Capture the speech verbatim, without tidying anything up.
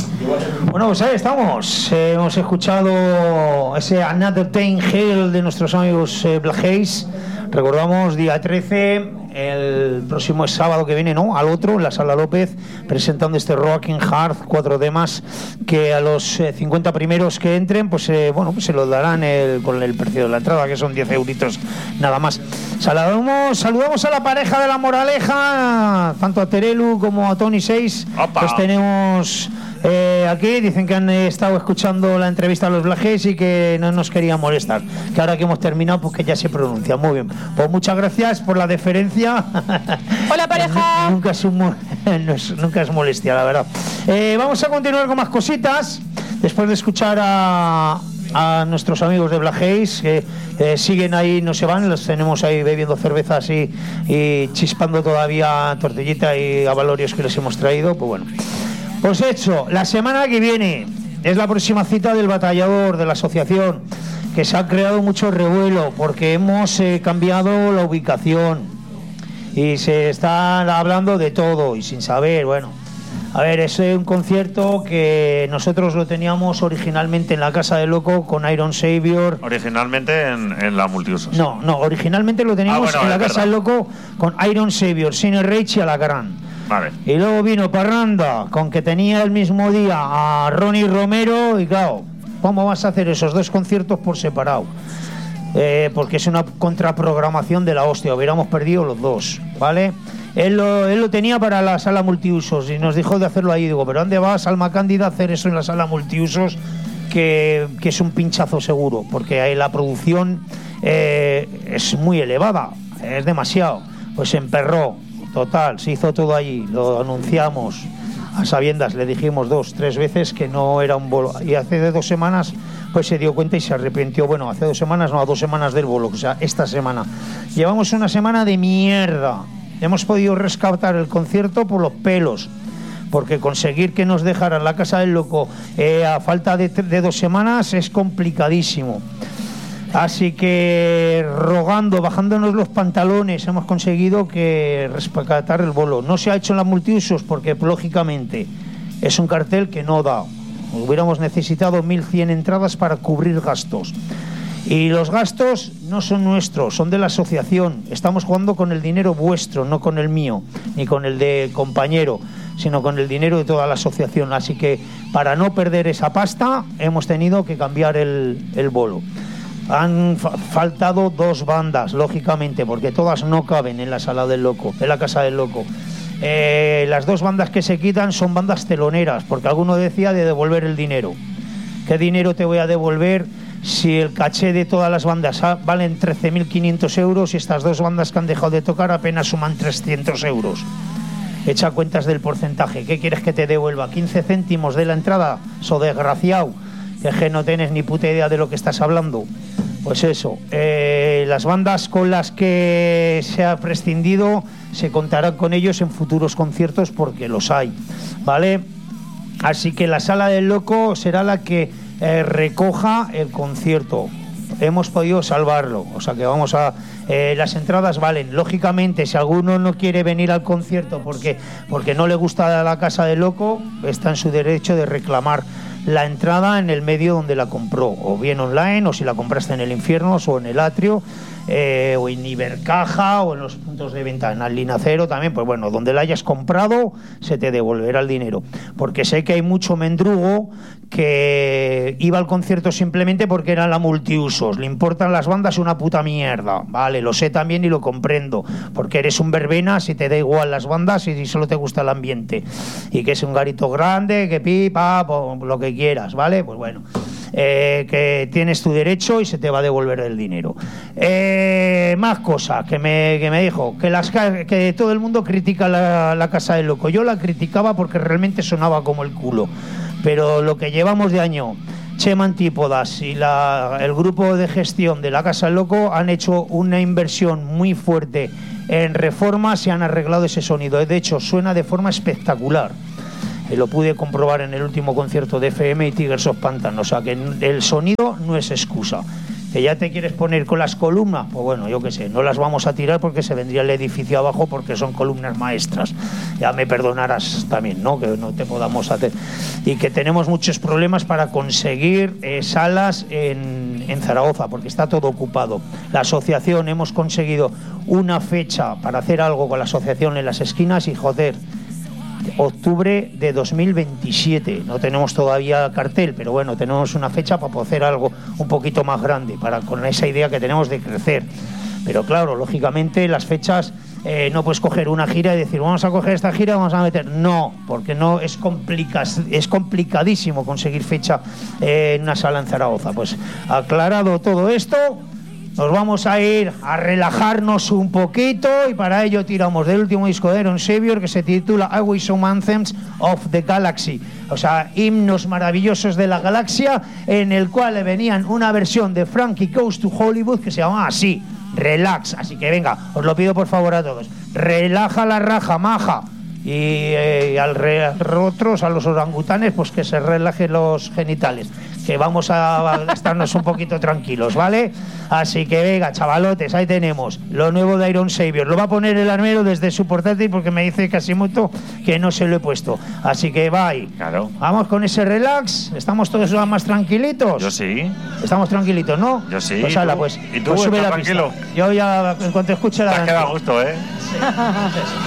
Bueno, pues ahí estamos. Eh, hemos escuchado ese Another Day in Hell de nuestros amigos eh, Black Haze. Recordamos, día trece, el próximo sábado que viene, ¿no? Al otro, en la Sala López, presentando este Rocking Heart, cuatro temas que a los eh, cincuenta primeros que entren, pues eh, bueno, pues se los darán el, con el precio de la entrada, que son diez euritos nada más. Saludamos, saludamos a la pareja de La Moraleja, tanto a Terelu como a Tony seis. Pues tenemos eh, aquí, dicen que han estado escuchando la entrevista a los Black Haze y que no nos querían molestar, que ahora que hemos terminado, pues que ya se pronuncia. Muy bien, pues muchas gracias por la deferencia. Hola, pareja. Nunca es, un, no es, nunca es molestia, la verdad. Eh, vamos a continuar con más cositas, después de escuchar a... a nuestros amigos de Black Haze, que eh, siguen ahí, no se van, los tenemos ahí bebiendo cervezas y, y chispando todavía tortillita y avalorios que les hemos traído. Pues bueno, pues hecho, la semana que viene es la próxima cita del batallador de la asociación, que se ha creado mucho revuelo porque hemos eh, cambiado la ubicación y se está hablando de todo y sin saber, bueno. A ver, es un concierto que nosotros lo teníamos originalmente en la Casa del Loco con Iron Savior. Originalmente en, en la Multiusos. No, no, originalmente lo teníamos ah, bueno, en la Casa verdad. del Loco con Iron Savior, Cine Rage y Alacrán. Vale. Y luego vino Parranda, con que tenía el mismo día a Ronnie Romero y claro, ¿cómo vas a hacer esos dos conciertos por separado? Eh, porque es una contraprogramación de la hostia, hubiéramos perdido los dos, ¿vale? Él lo, él lo tenía para la sala multiusos y nos dijo de hacerlo ahí. Digo, ¿pero dónde vas, Alma Cándida, a hacer eso en la sala multiusos? Que, que es un pinchazo seguro, porque ahí la producción eh, es muy elevada, es demasiado. Pues se emperró, total, se hizo todo allí, lo anunciamos a sabiendas, le dijimos dos, tres veces que no era un bolo. Y hace de dos semanas pues se dio cuenta y se arrepintió. Bueno, hace dos semanas, no, a dos semanas del bolo, o sea, esta semana. Llevamos una semana de mierda. Hemos podido rescatar el concierto por los pelos, porque conseguir que nos dejaran la Casa del Loco eh, a falta de, de dos semanas es complicadísimo. Así que rogando, bajándonos los pantalones, hemos conseguido que rescatar el bolo. No se ha hecho en la multiusos porque, lógicamente, es un cartel que no da. Hubiéramos necesitado mil cien entradas para cubrir gastos. Y los gastos no son nuestros, son de la asociación. Estamos jugando con el dinero vuestro, no con el mío, ni con el de compañero, sino con el dinero de toda la asociación. Así que para no perder esa pasta hemos tenido que cambiar el, el bolo. Han fa- faltado dos bandas, lógicamente, porque todas no caben en la sala del Loco, en la Casa del Loco. Eh, las dos bandas que se quitan son bandas teloneras, porque alguno decía de devolver el dinero. ¿Qué dinero te voy a devolver si el caché de todas las bandas valen trece mil quinientos euros y estas dos bandas que han dejado de tocar apenas suman trescientos euros? Echa cuentas del porcentaje. ¿Qué quieres que te devuelva? ¿quince céntimos de la entrada? So desgraciado, que no tienes ni puta idea de lo que estás hablando. Pues eso, eh, las bandas con las que se ha prescindido se contarán con ellos en futuros conciertos porque los hay, ¿vale? Así que la Sala del Loco será la que eh, recoja el concierto. Hemos podido salvarlo, o sea que vamos a... Eh, las entradas valen. Lógicamente, si alguno no quiere venir al concierto porque, porque no le gusta la Casa del Loco, está en su derecho de reclamar la entrada en el medio donde la compró, o bien online, o si la compraste en el Infierno, o en el Atrio, eh, o en Ibercaja, o en los puntos de venta, en Allinacero también. Pues bueno, donde la hayas comprado se te devolverá el dinero, porque sé que hay mucho mendrugo que iba al concierto simplemente porque era la multiusos, le importan las bandas una puta mierda, vale, lo sé también y lo comprendo, porque eres un verbena si te da igual las bandas y solo te gusta el ambiente, y que es un garito grande, que pipa, lo que quieras, ¿vale? Pues bueno, eh, que tienes tu derecho y se te va a devolver el dinero. Eh, más cosas que me, que me dijo, que, las, que todo el mundo critica la, la Casa del Loco. Yo la criticaba porque realmente sonaba como el culo, pero lo que llevamos de año, Chema Antípodas y la, el grupo de gestión de la Casa del Loco han hecho una inversión muy fuerte en reformas y han arreglado ese sonido. De hecho, suena de forma espectacular. Eh, lo pude comprobar en el último concierto de F M y Tigers of Pantan. O sea que el sonido no es excusa. Que ya te quieres poner con las columnas, pues bueno, yo qué sé, no las vamos a tirar porque se vendría el edificio abajo porque son columnas maestras. ya me perdonarás también, ¿no? Que no te podamos hacer. Y que tenemos muchos problemas para conseguir eh, salas en, en Zaragoza, porque está todo ocupado. La asociación, hemos conseguido una fecha para hacer algo con la asociación en las esquinas y, joder, octubre de dos mil veintisiete. No tenemos todavía cartel, pero bueno, tenemos una fecha para poder hacer algo un poquito más grande, para con esa idea que tenemos de crecer. Pero claro, lógicamente las fechas, eh, no puedes coger una gira y decir vamos a coger esta gira, vamos a meter. No, porque no es complica, es complicadísimo conseguir fecha eh, en una sala en Zaragoza. Pues aclarado todo esto, nos vamos a ir a relajarnos un poquito y para ello tiramos del último disco de Iron Savior, que se titula Always Some Anthems of the Galaxy, o sea, himnos maravillosos de la galaxia, en el cual le venían una versión de Frankie Goes to Hollywood que se llama así, Relax. Así que venga, os lo pido por favor a todos, relaja la raja, maja. Y eh, al re, otros, a los orangutanes, pues que se relajen los genitales, que vamos a estarnos un poquito tranquilos, ¿vale? Así que venga, chavalotes, ahí tenemos lo nuevo de Iron Savior. Lo va a poner el armero desde su portátil porque me dice Casimoto que no se lo he puesto. Así que bye. Claro. Vamos con ese relax. ¿Estamos todos más tranquilitos? Yo sí. Estamos tranquilitos, ¿no? Yo sí. Pues hala, pues. ¿Y tú? Pues sube la tranquilo? pista. Yo ya, en cuanto escuche la... Te has quedado a gusto, ¿eh? Sí.